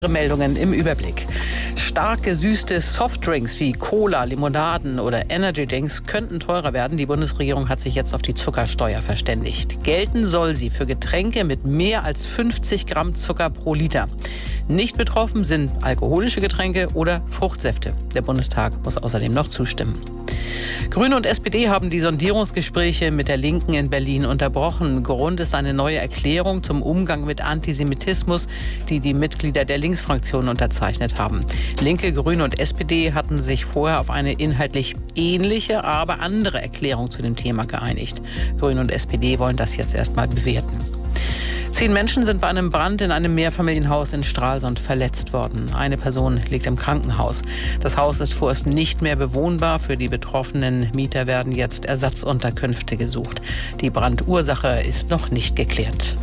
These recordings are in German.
Meldungen im Überblick. Stark gesüßte Softdrinks wie Cola, Limonaden oder Energydrinks könnten teurer werden. Die Bundesregierung hat sich jetzt auf die Zuckersteuer verständigt. Gelten soll sie für Getränke mit mehr als 50 Gramm Zucker pro Liter. Nicht betroffen sind alkoholische Getränke oder Fruchtsäfte. Der Bundestag muss außerdem noch zustimmen. Grüne und SPD haben die Sondierungsgespräche mit der Linken in Berlin unterbrochen. Grund ist eine neue Erklärung zum Umgang mit Antisemitismus, die die Mitglieder der Linksfraktion unterzeichnet haben. Linke, Grüne und SPD hatten sich vorher auf eine inhaltlich ähnliche, aber andere Erklärung zu dem Thema geeinigt. Grüne und SPD wollen das jetzt erstmal bewerten. 10 Menschen sind bei einem Brand in einem Mehrfamilienhaus in Stralsund verletzt worden. Eine Person liegt im Krankenhaus. Das Haus ist vorerst nicht mehr bewohnbar. Für die betroffenen Mieter werden jetzt Ersatzunterkünfte gesucht. Die Brandursache ist noch nicht geklärt.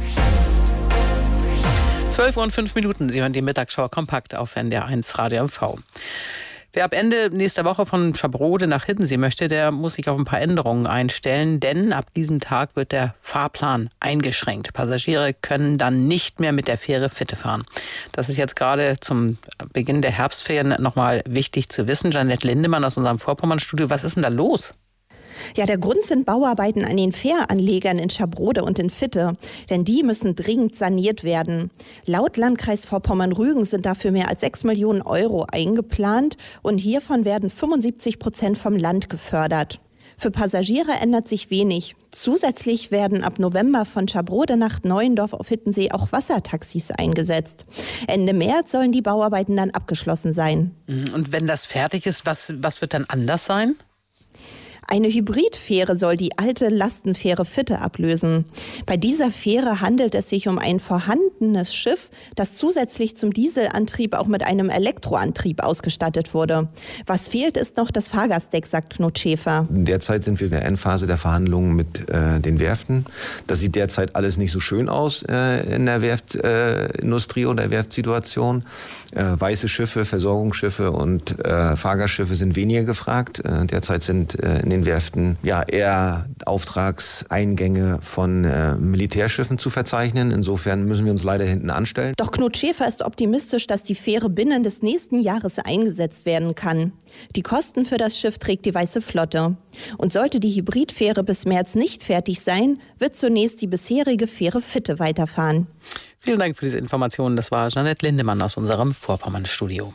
12:05 Uhr. Sie hören die Mittagsschau kompakt auf NDR 1 Radio MV. Wer ab Ende nächster Woche von Schabrode nach Hiddensee möchte, der muss sich auf ein paar Änderungen einstellen, denn ab diesem Tag wird der Fahrplan eingeschränkt. Passagiere können dann nicht mehr mit der Fähre Fitte fahren. Das ist jetzt gerade zum Beginn der Herbstferien nochmal wichtig zu wissen. Jeanette Lindemann aus unserem Vorpommernstudio, was ist denn da los? Ja, der Grund sind Bauarbeiten an den Fähranlegern in Schabrode und in Fitte, denn die müssen dringend saniert werden. Laut Landkreis Vorpommern-Rügen sind dafür mehr als 6 Millionen Euro eingeplant und hiervon werden 75% vom Land gefördert. Für Passagiere ändert sich wenig. Zusätzlich werden ab November von Schabrode nach Neuendorf auf Hiddensee auch Wassertaxis eingesetzt. Ende März sollen die Bauarbeiten dann abgeschlossen sein. Und wenn das fertig ist, was wird dann anders sein? Eine Hybridfähre soll die alte Lastenfähre Fitte ablösen. Bei dieser Fähre handelt es sich um ein vorhandenes Schiff, das zusätzlich zum Dieselantrieb auch mit einem Elektroantrieb ausgestattet wurde. Was fehlt, ist noch das Fahrgastdeck, sagt Knut Schäfer. Derzeit sind wir in der Endphase der Verhandlungen mit den Werften. Das sieht derzeit alles nicht so schön aus in der Werftindustrie oder der Werftsituation. Weiße Schiffe, Versorgungsschiffe und Fahrgastschiffe sind weniger gefragt. Derzeit sind in den Werften ja eher Auftragseingänge von Militärschiffen zu verzeichnen. Insofern müssen wir uns leider hinten anstellen. Doch Knut Schäfer ist optimistisch, dass die Fähre binnen des nächsten Jahres eingesetzt werden kann. Die Kosten für das Schiff trägt die Weiße Flotte. Und sollte die Hybridfähre bis März nicht fertig sein, wird zunächst die bisherige Fähre Fitte weiterfahren. Vielen Dank für diese Informationen. Das war Jeanette Lindemann aus unserem Vorpommern-Studio.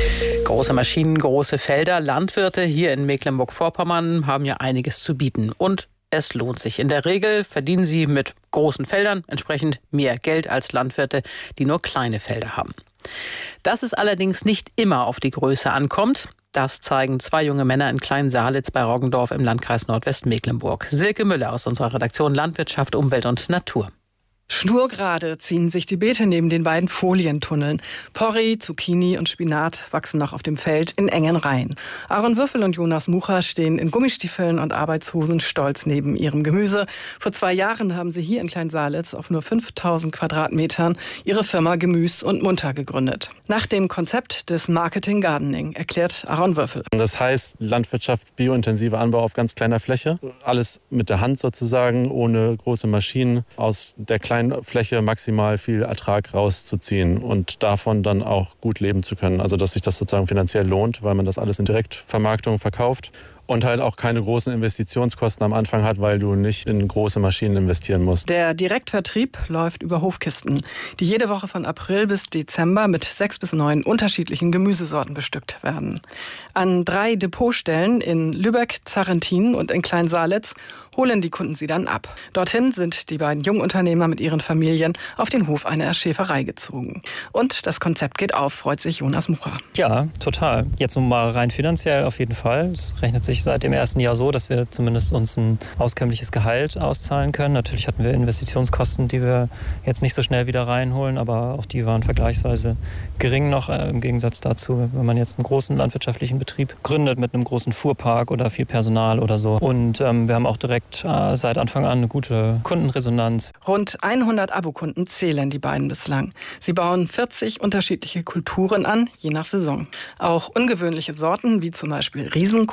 Große Maschinen, große Felder. Landwirte hier in Mecklenburg-Vorpommern haben ja einiges zu bieten. Und es lohnt sich. In der Regel verdienen sie mit großen Feldern entsprechend mehr Geld als Landwirte, die nur kleine Felder haben. Dass es allerdings nicht immer auf die Größe ankommt, das zeigen 2 junge Männer in Klein-Salitz bei Roggendorf im Landkreis Nordwestmecklenburg. Silke Müller aus unserer Redaktion Landwirtschaft, Umwelt und Natur. Schnurgerade ziehen sich die Beete neben den beiden Folientunneln. Porree, Zucchini und Spinat wachsen noch auf dem Feld in engen Reihen. Aaron Würfel und Jonas Mucha stehen in Gummistiefeln und Arbeitshosen stolz neben ihrem Gemüse. Vor 2 Jahren haben sie hier in Klein-Salitz auf nur 5000 Quadratmetern ihre Firma Gemüs und Munter gegründet. Nach dem Konzept des Marketing Gardening, erklärt Aaron Würfel. Das heißt Landwirtschaft, biointensiver Anbau auf ganz kleiner Fläche. Alles mit der Hand sozusagen, ohne große Maschinen, aus der kleinen Fläche maximal viel Ertrag rauszuziehen und davon dann auch gut leben zu können. Also dass sich das sozusagen finanziell lohnt, weil man das alles in Direktvermarktung verkauft. Und halt auch keine großen Investitionskosten am Anfang hat, weil du nicht in große Maschinen investieren musst. Der Direktvertrieb läuft über Hofkisten, die jede Woche von April bis Dezember mit 6 bis 9 unterschiedlichen Gemüsesorten bestückt werden. An 3 Depotstellen in Lübeck, Zarrentin und in Klein-Salitz holen die Kunden sie dann ab. Dorthin sind die beiden Jungunternehmer mit ihren Familien auf den Hof einer Schäferei gezogen. Und das Konzept geht auf, freut sich Jonas Mucha. Ja, total. Jetzt mal rein finanziell auf jeden Fall. Es rechnet sich seit dem ersten Jahr so, dass wir zumindest uns ein auskömmliches Gehalt auszahlen können. Natürlich hatten wir Investitionskosten, die wir jetzt nicht so schnell wieder reinholen, aber auch die waren vergleichsweise gering noch im Gegensatz dazu, wenn man jetzt einen großen landwirtschaftlichen Betrieb gründet mit einem großen Fuhrpark oder viel Personal oder so. Und wir haben auch direkt seit Anfang an eine gute Kundenresonanz. Rund 100 Abokunden zählen die beiden bislang. Sie bauen 40 unterschiedliche Kulturen an, je nach Saison. Auch ungewöhnliche Sorten wie zum Beispiel Riesenkohlrabi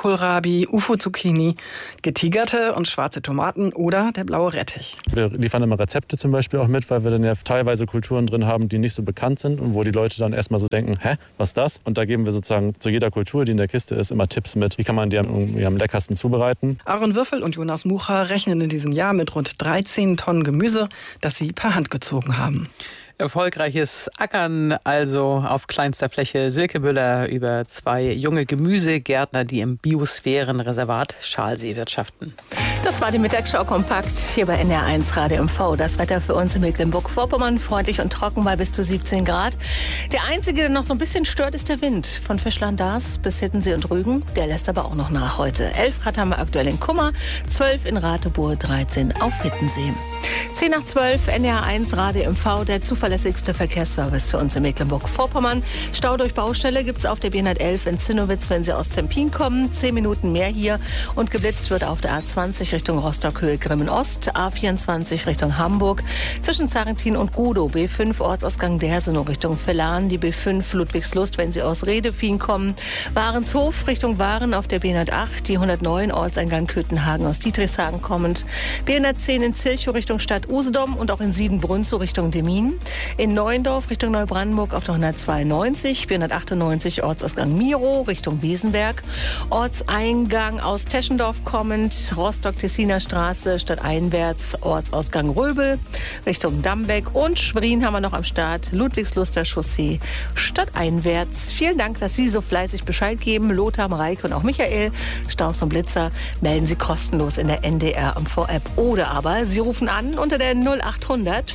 Sellerie, Ufo-Zucchini, getigerte und schwarze Tomaten oder der blaue Rettich. Wir liefern immer Rezepte zum Beispiel auch mit, weil wir dann ja teilweise Kulturen drin haben, die nicht so bekannt sind und wo die Leute dann erstmal so denken, hä, was ist das? Und da geben wir sozusagen zu jeder Kultur, die in der Kiste ist, immer Tipps mit, wie kann man die am leckersten zubereiten. Aaron Würfel und Jonas Mucha rechnen in diesem Jahr mit rund 13 Tonnen Gemüse, das sie per Hand gezogen haben. Erfolgreiches Ackern also auf kleinster Fläche. Silke Müller über 2 junge Gemüsegärtner, die im Biosphärenreservat Schalsee wirtschaften. Das war die Mittagsschau kompakt hier bei NDR1 Radio MV. Das Wetter für uns in Mecklenburg-Vorpommern freundlich und trocken bei bis zu 17 Grad. Der einzige, der noch so ein bisschen stört, ist der Wind. Von Fischland-Dars bis Hittensee und Rügen. Der lässt aber auch noch nach heute. 11 Grad haben wir aktuell in Kummer, 12 in Ratebour, 13 auf Hittensee. 10 nach 12, NDR1 Radio MV, der zuverlässigste Verkehrsservice für uns in Mecklenburg-Vorpommern. Stau durch Baustelle gibt es auf der B111 in Zinnowitz, wenn Sie aus Zempin kommen. 10 Minuten mehr hier. Und geblitzt wird auf der A20 Richtung Rostock-Höhe Grimmen-Ost, A24 Richtung Hamburg, zwischen Zarentin und Gudow, B5 Ortsausgang Dersenow Richtung Villan, die B5 Ludwigslust, wenn Sie aus Redefien kommen, Warenshof Richtung Waren auf der B108, die 109 Ortseingang Köthenhagen aus Dietrichshagen kommend, B110 in Zilchow Richtung Stadt Usedom und auch in Siedenbrunzow Richtung Demmin, in Neuendorf Richtung Neubrandenburg auf der 192, B198 Ortsausgang Miro Richtung Besenberg, Ortseingang aus Teschendorf kommend, Rostock-Tessiner Straße stadteinwärts, Ortsausgang Röbel Richtung Dambeck und Schwerin haben wir noch am Start, Ludwigsluster Chaussee stadteinwärts. Vielen Dank, dass Sie so fleißig Bescheid geben. Lothar, Mareike und auch Michael, Staus und Blitzer, melden Sie kostenlos in der NDR MV-App oder aber Sie rufen an unter der 0800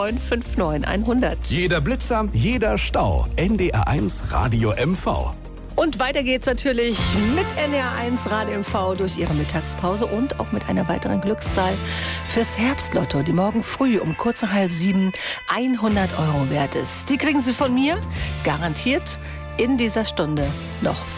5959 100. Jeder Blitzer, jeder Stau. NDR1 Radio MV. Und weiter geht's natürlich mit NDR1 Radio MV durch Ihre Mittagspause und auch mit einer weiteren Glückszahl fürs Herbstlotto, die morgen früh um kurz nach 6:30 100 € wert ist. Die kriegen Sie von mir garantiert in dieser Stunde noch